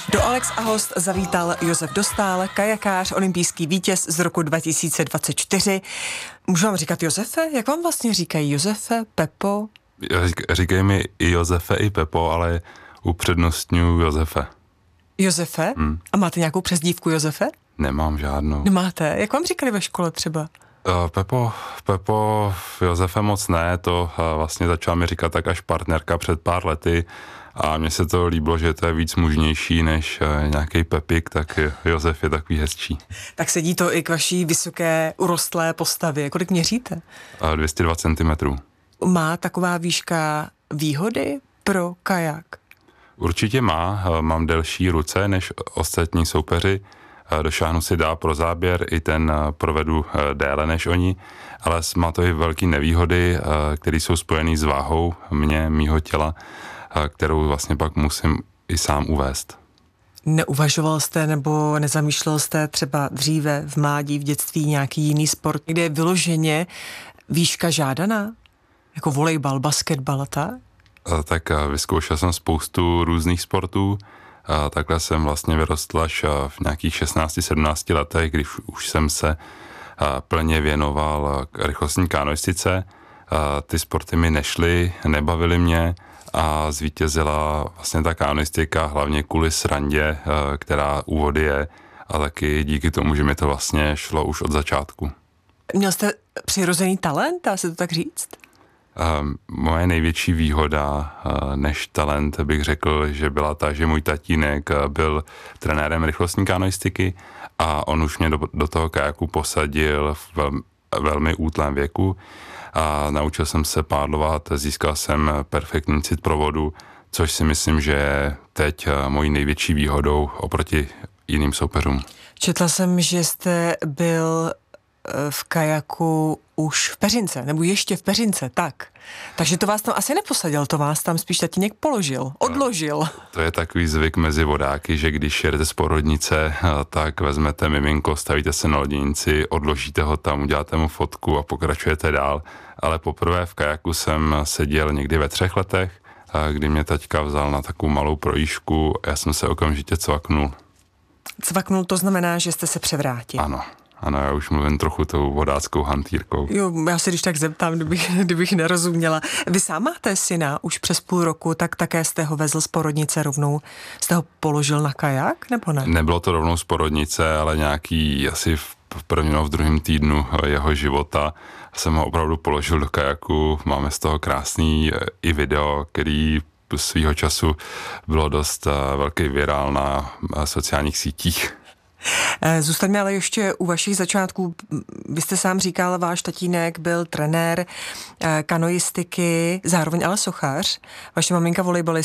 Do Alex a host zavítal Josef Dostál, kajakář, olympijský vítěz z roku 2024. Můžu vám říkat Josefe? Jak vám vlastně říkají Josefe, Pepo? Říkají mi i Josefe, i Pepo, ale upřednostňuji Josefe. Josefe? A máte nějakou přezdívku Josefe? Nemám žádnou. Nemáte? Jak vám říkali ve škole třeba? Pepo, Josefe moc ne, to vlastně začala mi říkat tak až partnerka před pár lety a mně se to líbilo, že to je víc mužnější než nějaký Pepik, tak Josef je takový hezčí. Tak sedí to i k vaší vysoké urostlé postavě. Kolik měříte? 202 cm. Má taková výška výhody pro kajak? Určitě má, mám delší ruce než ostatní soupeři, došáhnu si dál pro záběr, i ten provedu déle než oni, ale má to i velké nevýhody, které jsou spojené s váhou mýho těla, kterou vlastně pak musím i sám uvést. Neuvažoval jste nebo nezamýšlel jste třeba dříve v mládí, v dětství nějaký jiný sport, kde je vyloženě výška žádaná? Jako volejbal, basketbal a tak? Tak vyzkoušel jsem spoustu různých sportů. Takhle jsem vlastně vyrostl až v nějakých 16-17 letech, když už jsem se plně věnoval k rychlostní kanoistice. Ty sporty mi nešly, nebavily mě a zvítězila vlastně ta kanoistika hlavně kvůli srandě, která úvody je, a taky díky tomu, že mi to vlastně šlo už od začátku. Měl jste přirozený talent, dá se to tak říct? Moje největší výhoda než talent bych řekl, že byla ta, že můj tatínek byl trenérem rychlostní kanoistiky a on už mě do toho kajaku posadil v velmi útlém věku a naučil jsem se pádlovat, získal jsem perfektní cit pro vodu, což si myslím, že je teď mojí největší výhodou oproti jiným soupeřům. Četla jsem, že jste byl v kajaku už v Peřince, nebo ještě v Peřince, tak. Takže to vás tam asi neposadil, to vás tam spíš tatínek odložil. To je takový zvyk mezi vodáky, že když jedete z porodnice, tak vezmete miminko, stavíte se na loděnici, odložíte ho tam, uděláte mu fotku a pokračujete dál. Ale poprvé v kajaku jsem seděl někdy ve 3 letech, kdy mě taťka vzal na takovou malou projížďku a já jsem se okamžitě cvaknul. Cvaknul, to znamená, že jste se převrátil. Ano, já už mluvím trochu tou vodáckou hantýrkou. Jo, já se když tak zeptám, kdybych nerozuměla. Vy sám máte syna už přes půl roku, tak také jste ho vezl z porodnice rovnou, jste ho položil na kajak, nebo ne? Nebylo to rovnou z porodnice, ale nějaký asi v prvním nebo v druhém týdnu jeho života jsem ho opravdu položil do kajaku. Máme z toho krásný i video, který svýho času bylo dost velký virál na sociálních sítích. Zůstaňme ale ještě u vašich začátků. Vy jste sám říkal, váš tatínek byl trenér kanoistiky, zároveň ale sochař. Vaše maminka volejbalistka.